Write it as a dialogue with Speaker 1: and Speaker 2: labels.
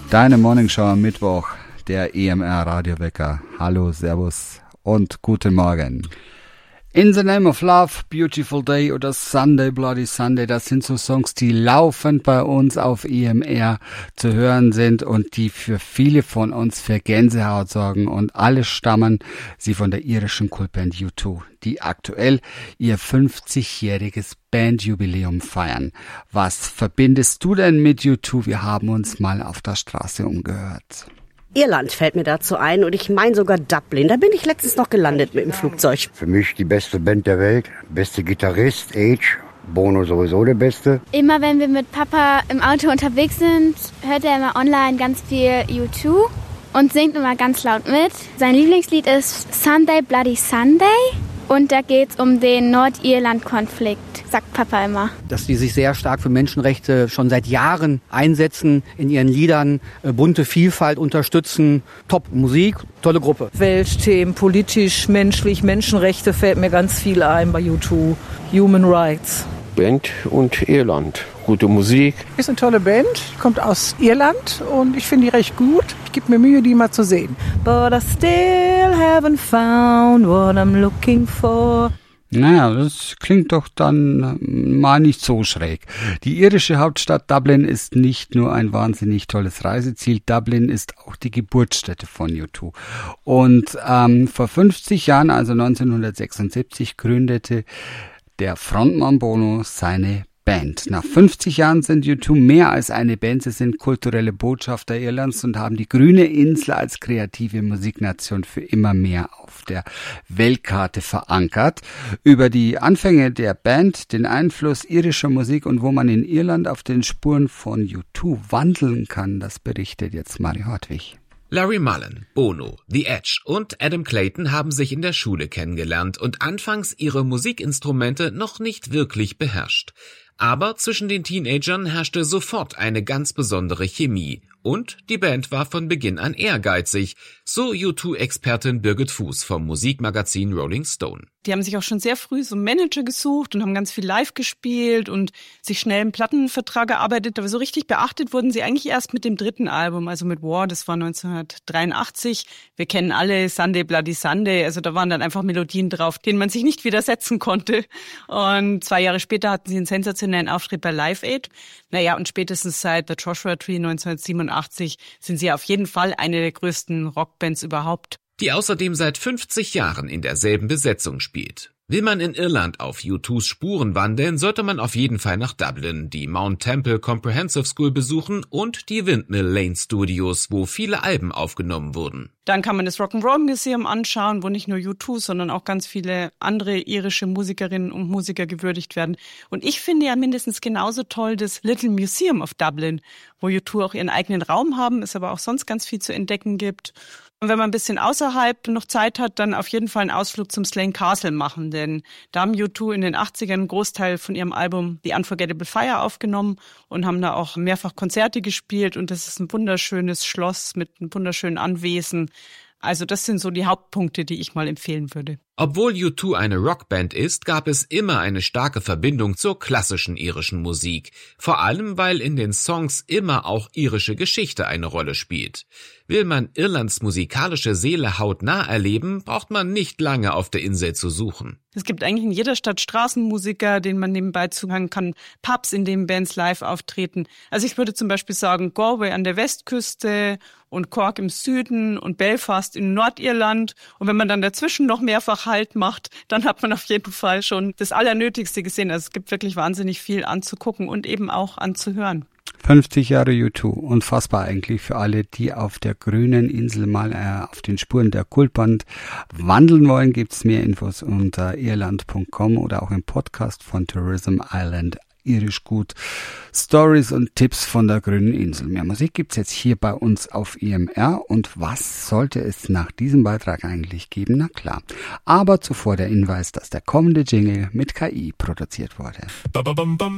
Speaker 1: Deine Morningshow am Mittwoch, der EMR Radiowecker. Hallo, Servus und guten Morgen. In the Name of Love, Beautiful Day oder Sunday, Bloody Sunday, das sind so Songs, die laufend bei uns auf EMR zu hören sind und die für viele von uns für Gänsehaut sorgen, und alle stammen sie von der irischen Kultband U2, die aktuell ihr 50-jähriges Bandjubiläum feiern. Was verbindest du denn mit U2? Wir haben uns mal auf der Straße umgehört.
Speaker 2: Irland fällt mir dazu ein, und ich meine sogar Dublin. Da bin ich letztens noch gelandet mit dem Flugzeug.
Speaker 3: Für mich die beste Band der Welt, beste Gitarrist, Age, Bono sowieso der Beste.
Speaker 4: Immer wenn wir mit Papa im Auto unterwegs sind, hört er immer online ganz viel U2 und singt immer ganz laut mit. Sein Lieblingslied ist Sunday, Bloody Sunday, und da geht's um den Nordirland-Konflikt, sagt Papa immer.
Speaker 5: Dass die sich sehr stark für Menschenrechte schon seit Jahren einsetzen, in ihren Liedern bunte Vielfalt unterstützen. Top Musik, tolle Gruppe.
Speaker 6: Weltthemen, politisch, menschlich, Menschenrechte fällt mir ganz viel ein bei U2. Human Rights.
Speaker 7: Band und Irland. Gute Musik.
Speaker 8: Ist eine tolle Band, kommt aus Irland und ich finde die recht gut. Ich gebe mir Mühe, die mal zu sehen.
Speaker 6: But I still haven't found what I'm looking for.
Speaker 1: Naja, das klingt doch dann mal nicht so schräg. Die irische Hauptstadt Dublin ist nicht nur ein wahnsinnig tolles Reiseziel, Dublin ist auch die Geburtsstätte von U2. Und vor 50 Jahren, also 1976, gründete der Frontmann Bono seine Band. Nach 50 Jahren sind U2 mehr als eine Band. Sie sind kulturelle Botschafter Irlands und haben die grüne Insel als kreative Musiknation für immer mehr auf der Weltkarte verankert. Über die Anfänge der Band, den Einfluss irischer Musik und wo man in Irland auf den Spuren von U2 wandeln kann, das berichtet jetzt Mario Hartwig.
Speaker 9: Larry Mullen, Bono, The Edge und Adam Clayton haben sich in der Schule kennengelernt und anfangs ihre Musikinstrumente noch nicht wirklich beherrscht. Aber zwischen den Teenagern herrschte sofort eine ganz besondere Chemie und die Band war von Beginn an ehrgeizig, so U2-Expertin Birgit Fuß vom Musikmagazin Rolling Stone.
Speaker 10: Die haben sich auch schon sehr früh so einen Manager gesucht und haben ganz viel live gespielt und sich schnell einen Plattenvertrag erarbeitet. Aber so richtig beachtet wurden sie eigentlich erst mit dem dritten Album, also mit War, das war 1983. Wir kennen alle Sunday, Bloody Sunday, also da waren dann einfach Melodien drauf, denen man sich nicht widersetzen konnte. Und 2 Jahre später hatten sie einen sensationellen Auftritt bei Live Aid. Naja, und spätestens seit The Joshua Tree 1987 sind sie auf jeden Fall eine der größten Rockbands überhaupt.
Speaker 9: Die außerdem seit 50 Jahren in derselben Besetzung spielt. Will man in Irland auf U2s Spuren wandeln, sollte man auf jeden Fall nach Dublin, die Mount Temple Comprehensive School besuchen und die Windmill Lane Studios, wo viele Alben aufgenommen wurden.
Speaker 10: Dann kann man das Rock'n'Roll Museum anschauen, wo nicht nur U2, sondern auch ganz viele andere irische Musikerinnen und Musiker gewürdigt werden. Und ich finde ja mindestens genauso toll das Little Museum of Dublin, wo U2 auch ihren eigenen Raum haben, es aber auch sonst ganz viel zu entdecken gibt. Und wenn man ein bisschen außerhalb noch Zeit hat, dann auf jeden Fall einen Ausflug zum Slane Castle machen, denn da haben U2 in den 80ern einen Großteil von ihrem Album The Unforgettable Fire aufgenommen und haben da auch mehrfach Konzerte gespielt, und das ist ein wunderschönes Schloss mit einem wunderschönen Anwesen. Also das sind so die Hauptpunkte, die ich mal empfehlen würde.
Speaker 9: Obwohl U2 eine Rockband ist, gab es immer eine starke Verbindung zur klassischen irischen Musik. Vor allem, weil in den Songs immer auch irische Geschichte eine Rolle spielt. Will man Irlands musikalische Seele hautnah erleben, braucht man nicht lange auf der Insel zu suchen.
Speaker 10: Es gibt eigentlich in jeder Stadt Straßenmusiker, denen man nebenbei zuhören kann, Pubs, in denen Bands live auftreten. Also ich würde zum Beispiel sagen, Galway an der Westküste und Cork im Süden und Belfast in Nordirland. Und wenn man dann dazwischen noch mehrfach Halt macht, dann hat man auf jeden Fall schon das Allernötigste gesehen. Also es gibt wirklich wahnsinnig viel anzugucken und eben auch anzuhören.
Speaker 1: 50 Jahre U2, unfassbar eigentlich für alle, die auf der grünen Insel mal auf den Spuren der Kultband wandeln wollen. Gibt's mehr Infos unter irland.com oder auch im Podcast von Tourism Island. Irisch gut. Stories und Tipps von der grünen Insel. Mehr Musik gibt's jetzt hier bei uns auf EMR. Und was sollte es nach diesem Beitrag eigentlich geben? Na klar. Aber zuvor der Hinweis, dass der kommende Jingle mit KI produziert wurde.